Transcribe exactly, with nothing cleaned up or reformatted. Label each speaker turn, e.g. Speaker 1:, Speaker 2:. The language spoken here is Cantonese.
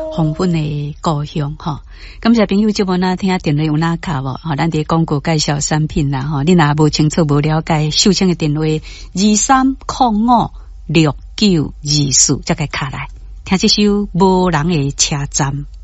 Speaker 1: 丰富的故乡哈。感谢朋友这么那听电话有哪卡无？哈，咱伫广告介绍产品啦哈，你若无清楚无了解，秀清的电话二三零五六九二四，再个卡来听这首无人的车站。